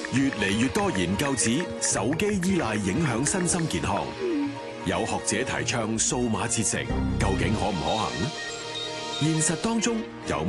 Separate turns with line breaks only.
越嚟越多研究指手機依賴影響身心健康，有學者提倡數碼節食，究竟可唔可行呢？現實當中有